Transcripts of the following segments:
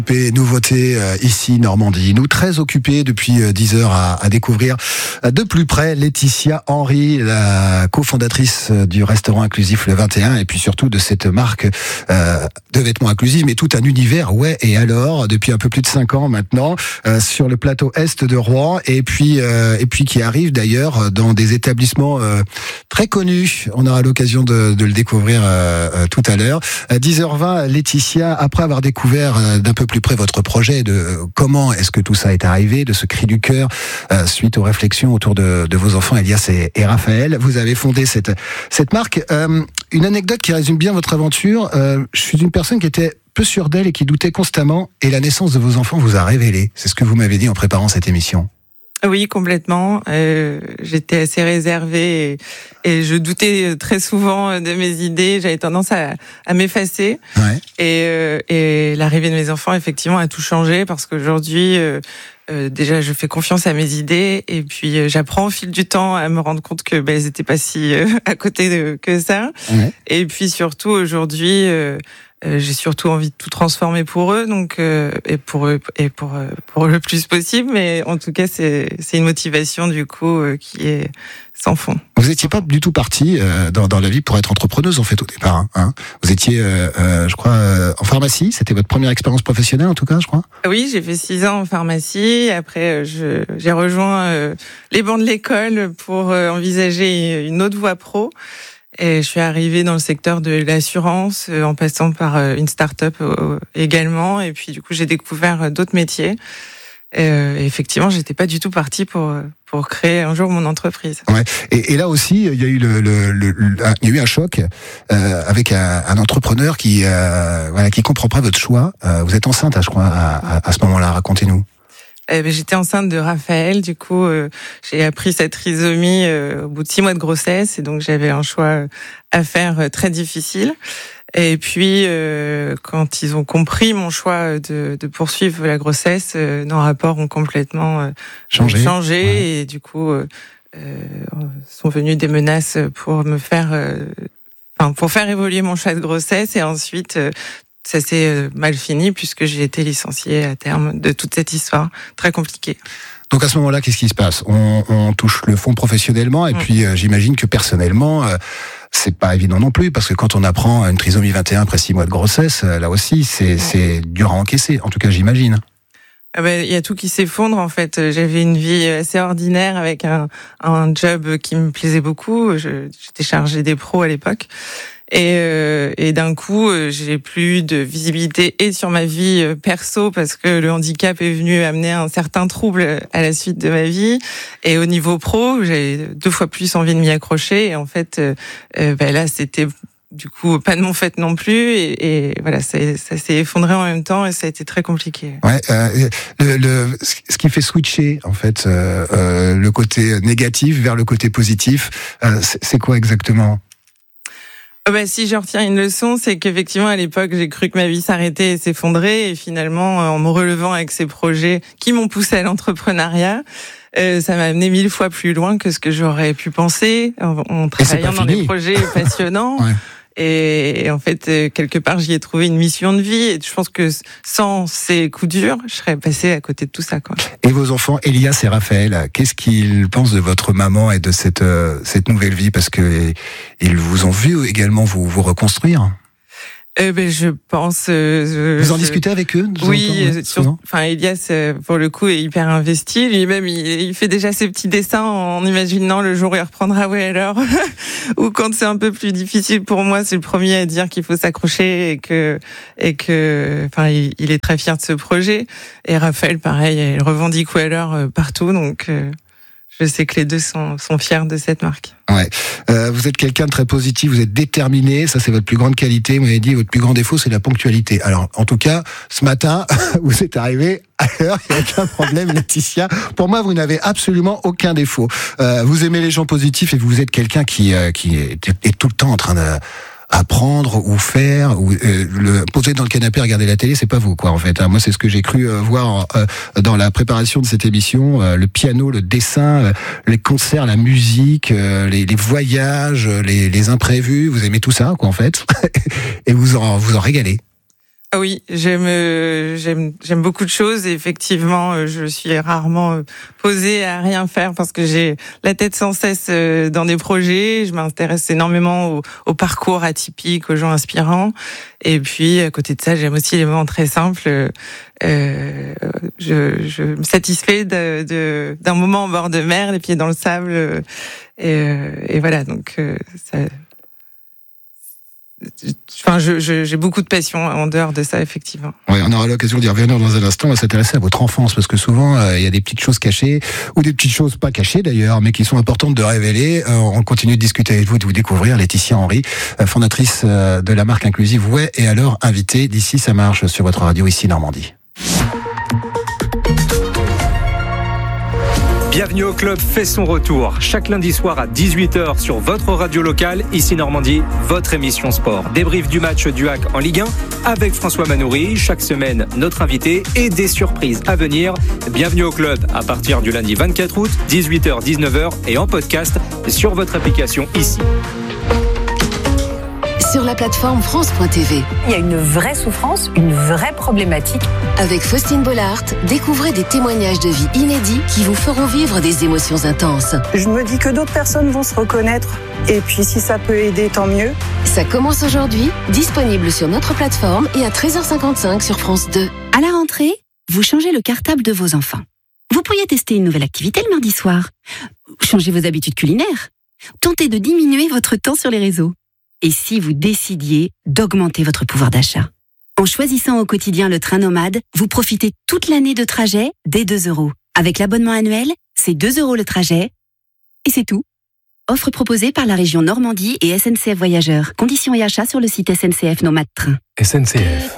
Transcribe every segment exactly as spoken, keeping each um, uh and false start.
Nouveauté euh, ici Normandie. Nous très occupés depuis euh, dix heures à, à découvrir euh, de plus près Laetitia Henry, la cofondatrice euh, du restaurant inclusif Le vingt et un, et puis surtout de cette marque euh, de vêtements inclusifs, mais tout un univers. Ouais, et alors depuis un peu plus de cinq ans maintenant euh, sur le plateau est de Rouen, et puis euh, et puis qui arrive d'ailleurs dans des établissements euh, très connus. On aura l'occasion de, de le découvrir euh, euh, tout à l'heure. À dix heures vingt, Laetitia, après avoir découvert euh, d'un peu plus près votre projet, de euh, comment est-ce que tout ça est arrivé, de ce cri du cœur euh, suite aux réflexions autour de, de vos enfants Elias et, et Raphaël, vous avez fondé cette cette marque. Euh, une anecdote qui résume bien votre aventure. Euh, je suis une personne qui était peu sûre d'elle et qui doutait constamment, et la naissance de vos enfants vous a révélé. C'est ce que vous m'avez dit en préparant cette émission. Oui, complètement. Euh, j'étais assez réservée et, et je doutais très souvent de mes idées. J'avais tendance à, à m'effacer. Ouais. Et, euh, et l'arrivée de mes enfants, effectivement, a tout changé parce qu'aujourd'hui, euh, euh, déjà, je fais confiance à mes idées et puis euh, j'apprends au fil du temps à me rendre compte que ben, elles n'étaient pas si euh, à côté de, que ça. Ouais. Et puis surtout, aujourd'hui, euh, Euh, j'ai surtout envie de tout transformer pour eux, donc euh, et pour eux et pour euh, pour le plus possible. Mais en tout cas, c'est c'est une motivation du coup euh, qui est sans fond. Vous n'étiez pas du tout partie euh, dans dans la vie pour être entrepreneuse en fait au départ. Hein. Vous étiez, euh, euh, je crois, euh, en pharmacie. C'était votre première expérience professionnelle en tout cas, je crois. Oui, j'ai fait six ans en pharmacie. Après, je j'ai rejoint euh, les bancs de l'école pour euh, envisager une autre voie pro. Et je suis arrivée dans le secteur de l'assurance, euh, en passant par euh, une start-up euh, également. Et puis, du coup, j'ai découvert euh, d'autres métiers. Euh, et effectivement, j'étais pas du tout partie pour pour créer un jour mon entreprise. Ouais. Et, et là aussi, il y a eu le, le, le, le il y a eu un choc euh, avec un, un entrepreneur qui euh, voilà qui comprend pas votre choix. Euh, vous êtes enceinte, je crois, à, à, à ce moment-là. Racontez-nous. Eh ben, j'étais enceinte de Raphaël, du coup euh, j'ai appris cette trisomie euh, au bout de six mois de grossesse, et donc j'avais un choix à faire euh, très difficile. Et puis euh, quand ils ont compris mon choix de, de poursuivre la grossesse, euh, nos rapports ont complètement euh, Changé. changé, Ouais. et du coup euh, euh, sont venues des menaces pour me faire, euh, enfin pour faire évoluer mon choix de grossesse, et ensuite euh, ça s'est mal fini puisque j'ai été licenciée à terme de toute cette histoire très compliquée. Donc à ce moment-là, qu'est-ce qui se passe ? on, on touche le fond professionnellement, et mmh. puis euh, j'imagine que personnellement, euh, c'est pas évident non plus, parce que quand on apprend une trisomie vingt et un après six mois de grossesse, euh, là aussi, c'est, mmh. c'est dur à encaisser. En tout cas, j'imagine. Ah ben, y a tout qui s'effondre en fait. J'avais une vie assez ordinaire avec un, un job qui me plaisait beaucoup. Je, j'étais chargée des pros à l'époque. Et, euh, et d'un coup, j'ai plus de visibilité et sur ma vie perso parce que le handicap est venu amener un certain trouble à la suite de ma vie. Et au niveau pro, j'avais deux fois plus envie de m'y accrocher. Et en fait, euh, ben là, c'était du coup pas de mon fait non plus. Et, et voilà, ça, ça s'est effondré en même temps et ça a été très compliqué. Ouais, euh, le, le, ce qui fait switcher en fait euh, euh, le côté négatif vers le côté positif, euh, c'est, c'est quoi exactement ? Bah, si je retiens une leçon, c'est qu'effectivement, à l'époque, j'ai cru que ma vie s'arrêtait et s'effondrait. Et finalement, en me relevant avec ces projets qui m'ont poussé à l'entrepreneuriat, euh, ça m'a amené mille fois plus loin que ce que j'aurais pu penser en, en travaillant dans des projets passionnants. Ouais. Et, et en fait, quelque part, j'y ai trouvé une mission de vie. Et je pense que sans ces coups durs, je serais passée à côté de tout ça, quoi. Et vos enfants, Elias et Raphaël, qu'est-ce qu'ils pensent de votre maman et de cette euh, cette nouvelle vie ? Parce que ils vous ont vu également vous vous reconstruire. Euh, ben, je pense. Euh, Vous en je... discutez avec eux ? Oui, sur... enfin Elias, pour le coup, est hyper investi. Lui-même, il, il fait déjà ses petits dessins en imaginant le jour où il reprendra. Ouais, alors, ou quand c'est un peu plus difficile pour moi, c'est le premier à dire qu'il faut s'accrocher et que et que, enfin, il, il est très fier de ce projet. Et Raphaël, pareil, il revendique ouais alors partout, donc. Euh... Je sais que les deux sont, sont fiers de cette marque. Ouais. Euh, vous êtes quelqu'un de très positif, vous êtes déterminé, ça c'est votre plus grande qualité. Vous m'avez dit votre plus grand défaut c'est la ponctualité. Alors en tout cas, ce matin, vous êtes arrivé à l'heure, il n'y a aucun problème, Laetitia. Pour moi, vous n'avez absolument aucun défaut. Euh, vous aimez les gens positifs et vous êtes quelqu'un qui, euh, qui est, est tout le temps en train de apprendre ou faire ou euh, le poser dans le canapé regarder la télé, c'est pas vous quoi en fait. Moi c'est ce que j'ai cru euh, voir euh, dans la préparation de cette émission, euh, le piano, le dessin, euh, les concerts, la musique, euh, les, les voyages, les, les imprévus, vous aimez tout ça quoi en fait et vous en vous en régalez. Ah oui, j'aime, euh, j'aime, j'aime beaucoup de choses. Et effectivement, euh, je suis rarement euh, posée à rien faire parce que j'ai la tête sans cesse euh, dans des projets. Je m'intéresse énormément au, au parcours atypique, aux gens inspirants. Et puis, à côté de ça, j'aime aussi les moments très simples. Euh, je, je me satisfais de, de, d'un moment en bord de mer, les pieds dans le sable. Et, euh, et voilà, donc euh, ça... Enfin, je, je, j'ai beaucoup de passion en dehors de ça, effectivement. Oui, on aura l'occasion d'y revenir dans un instant. On va s'intéresser à votre enfance, parce que souvent, euh, il y a des petites choses cachées, ou des petites choses pas cachées d'ailleurs, mais qui sont importantes de révéler. Euh, on continue de discuter avec vous, de vous découvrir. Laetitia Henry, euh, fondatrice euh, de la marque inclusive Ouais, et alors invitée d'Ici ça marche sur votre radio Ici Normandie. Bienvenue au club fait son retour. Chaque lundi soir à dix-huit heures sur votre radio locale, Ici Normandie, votre émission sport. Débrief du match du H A C en Ligue un avec François Manoury. Chaque semaine, notre invité et des surprises à venir. Bienvenue au club à partir du lundi vingt-quatre août, dix-huit heures dix-neuf heures et en podcast sur votre application Ici. Sur la plateforme France point T V. Il y a une vraie souffrance, une vraie problématique. Avec Faustine Bollard, découvrez des témoignages de vie inédits qui vous feront vivre des émotions intenses. Je me dis que d'autres personnes vont se reconnaître. Et puis si ça peut aider, tant mieux. Ça commence aujourd'hui, disponible sur notre plateforme et à treize heures cinquante-cinq sur France deux. À la rentrée, vous changez le cartable de vos enfants. Vous pourriez tester une nouvelle activité le mardi soir. Changez vos habitudes culinaires. Tentez de diminuer votre temps sur les réseaux. Et si vous décidiez d'augmenter votre pouvoir d'achat? En choisissant au quotidien le train nomade, vous profitez toute l'année de trajet dès deux euros. Avec l'abonnement annuel, c'est deux euros le trajet. Et c'est tout. Offre proposée par la région Normandie et S N C F Voyageurs. Conditions et achats sur le site S N C F Nomade Train. S N C F.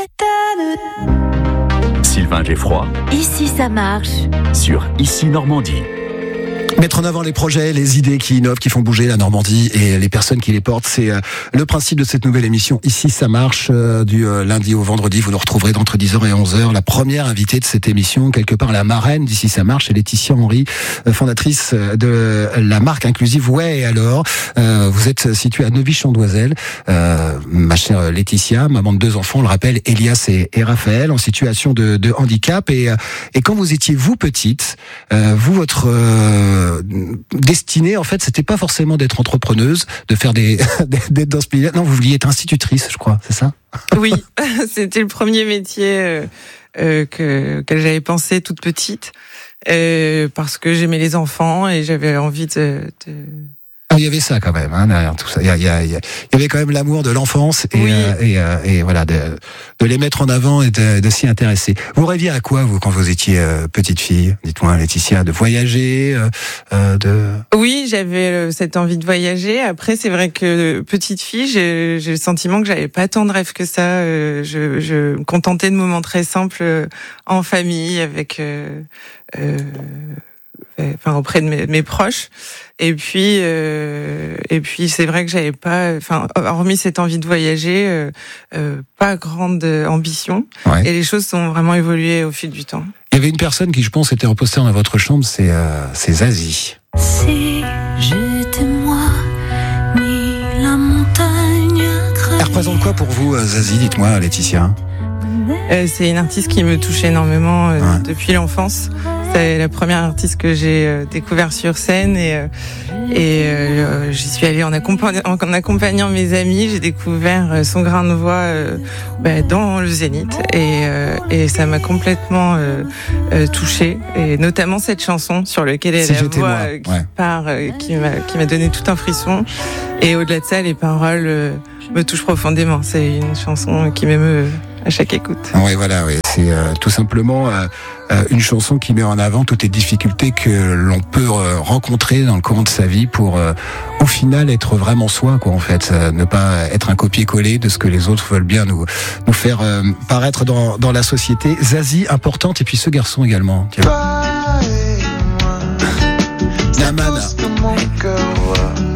Sylvain Geffroy. Ici ça marche. Sur Ici Normandie. Mettre en avant les projets, les idées qui innovent, qui font bouger la Normandie et les personnes qui les portent, c'est euh, le principe de cette nouvelle émission. Ici, ça marche euh, du euh, lundi au vendredi. Vous nous retrouverez d'entre dix heures et onze heures. La première invitée de cette émission, quelque part la marraine d'Ici, ça marche, c'est Laetitia Henry, euh, fondatrice de la marque inclusive Ouais, et alors euh, vous êtes située à Neuvy-Chandoisel. Euh, ma chère Laetitia, maman de deux enfants, on le rappelle, Elias et, et Raphaël, en situation de, de handicap. Et, et quand vous étiez, vous, petite, euh, vous, votre... Euh, destinée, en fait, c'était pas forcément d'être entrepreneuse, de faire des d'être dans ce milieu. Non, vous vouliez être institutrice, je crois, c'est ça? Oui, c'était le premier métier euh, euh, que que j'avais pensé toute petite, euh, parce que j'aimais les enfants et j'avais envie de, de... Ah, il y avait ça quand même, hein, derrière tout ça. Il y, a, il, y a, il y avait quand même l'amour de l'enfance et, oui. euh, et, euh, et voilà, de, de les mettre en avant et de, de s'y intéresser. Vous rêviez à quoi, vous, quand vous étiez euh, petite fille? Dites-moi, Laetitia, de voyager, euh, de... Oui, j'avais cette envie de voyager. Après, c'est vrai que petite fille, j'ai, j'ai le sentiment que j'avais pas tant de rêves que ça. Euh, je, je me contentais de moments très simples euh, en famille, avec... Euh, euh, enfin auprès de mes, mes proches, et puis euh, et puis c'est vrai que j'avais pas, enfin hormis cette envie de voyager, euh, euh, pas grande ambition, ouais. Et les choses ont vraiment évolué au fil du temps. Il y avait une personne qui, je pense, était en poster dans votre chambre, c'est euh, c'est Zazie. Si j'étais moi, ni la montagne. Elle représente quoi pour vous, Zazie? Dites-moi, Laetitia. Euh, c'est une artiste qui me touche énormément euh, ouais. depuis l'enfance. C'est la première artiste que j'ai euh, découvert sur scène et, euh, et euh, j'y suis allée en accompagnant, en accompagnant mes amis. J'ai découvert euh, son grain de voix euh, bah, dans le Zénith et, euh, et ça m'a complètement euh, euh, touchée. Et notamment cette chanson sur laquelle elle a la voix euh, qui ouais. part, euh, qui m'a qui m'a donné tout un frisson. Et au-delà de ça, les paroles euh, me touchent profondément. C'est une chanson qui m'émeut à chaque écoute. Oui, voilà, oui. C'est euh, tout simplement euh, euh, une chanson qui met en avant toutes les difficultés que l'on peut euh, rencontrer dans le courant de sa vie pour, euh, au final, être vraiment soi, quoi, en fait. Euh, ne pas être un copier-coller de ce que les autres veulent bien nous, nous faire euh, paraître dans, dans la société. Zazie, importante, et puis ce garçon également. Naman.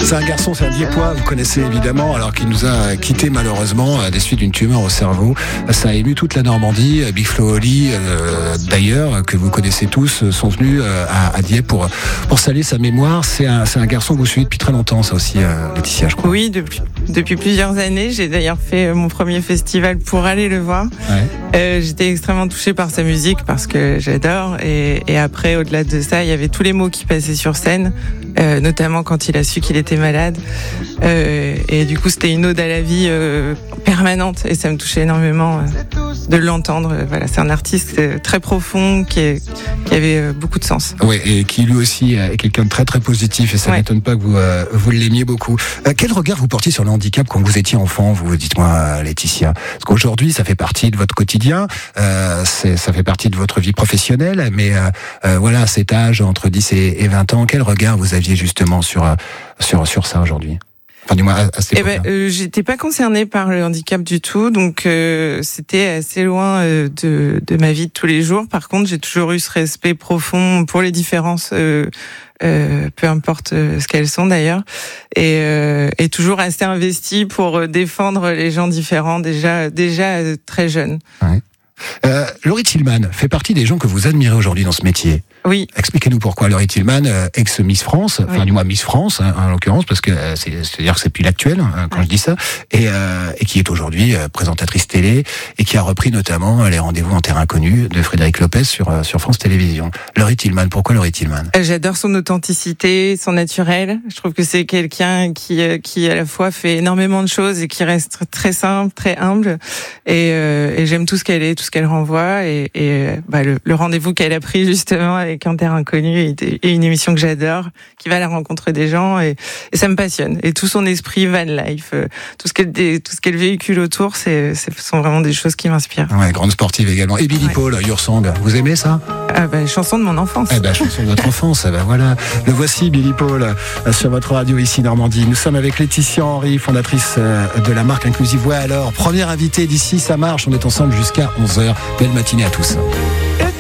C'est un garçon, c'est un Diepois, vous connaissez évidemment, alors qu'il nous a quitté malheureusement à des suites d'une tumeur au cerveau. Ça a ému toute la Normandie. Big Flo Oli, euh, d'ailleurs, que vous connaissez tous, sont venus à, à Dieppe pour, pour saluer sa mémoire. C'est un, c'est un garçon que vous suivez depuis très longtemps, ça aussi, euh, Laetitia, je crois. Oui, depuis, depuis plusieurs années. J'ai d'ailleurs fait mon premier festival pour aller le voir. Ouais. Euh, j'étais extrêmement touchée par sa musique parce que j'adore. Et, et après, au-delà de ça, il y avait tous les mots qui passaient sur scène, euh, notamment quand il a su qu'il était malade. Euh, et du coup, c'était une ode à la vie euh, permanente et ça me touchait énormément euh, de l'entendre. Voilà, c'est un artiste très profond qui, est, qui avait euh, beaucoup de sens. Oui, et qui lui aussi est quelqu'un de très très positif et ça ouais. m'étonne pas que vous, euh, vous l'aimiez beaucoup. Euh, quel regard vous portiez sur le handicap quand vous étiez enfant, vous dites-moi, Laetitia? Parce qu'aujourd'hui, ça fait partie de votre quotidien, euh, c'est, ça fait partie de votre vie professionnelle, mais euh, euh, voilà, à cet âge, entre dix et vingt ans, quel regard vous aviez justement sur, euh, sur, sur ça aujourd'hui? Enfin, du moins, à, à cette eh ben, euh, j'étais pas concernée par le handicap du tout, donc euh, c'était assez loin euh, de, de ma vie de tous les jours. Par contre, j'ai toujours eu ce respect profond pour les différences, euh, euh, peu importe ce qu'elles sont d'ailleurs, et, euh, et toujours assez investi pour défendre les gens différents, déjà, déjà très jeunes. Ouais. Euh, Laurie Tillman fait partie des gens que vous admirez aujourd'hui dans ce métier. Oui. Expliquez-nous pourquoi. Laurie Tillman, euh, ex-Miss France, enfin oui. du moins Miss France hein, en l'occurrence, parce que euh, c'est, c'est-à-dire que c'est plus l'actuel hein, quand oui. je dis ça, et, euh, et qui est aujourd'hui euh, présentatrice télé et qui a repris notamment euh, les rendez-vous en terre inconnue de Frédéric Lopez sur euh, sur France Télévisions. Laurie Tillman, pourquoi Laurie Tillman? J'adore son authenticité, son naturel. Je trouve que c'est quelqu'un qui euh, qui à la fois fait énormément de choses et qui reste très simple, très humble, et, euh, et j'aime tout ce qu'elle est, tout ce qu'elle renvoie, et, et bah, le, le rendez-vous qu'elle a pris justement avec Un terre inconnue et une émission que j'adore, qui va à la rencontre des gens, et, et ça me passionne. Et tout son esprit van life, tout ce qu'elle tout ce qu'elle véhicule autour, c'est, c'est sont vraiment des choses qui m'inspirent. Ouais, grande sportive également. Et Billy ouais. Paul, Your Song, vous aimez ça? Ah bah, chanson de mon enfance. Eh ben, chanson de votre enfance. Eh ben voilà. Le voici, Billy Paul, sur votre radio ici Normandie. Nous sommes avec Laetitia Henry, fondatrice de la marque inclusive. Ouais alors, première invitée d'ici, ça marche. On est ensemble jusqu'à onze heures. Belle matinée à tous.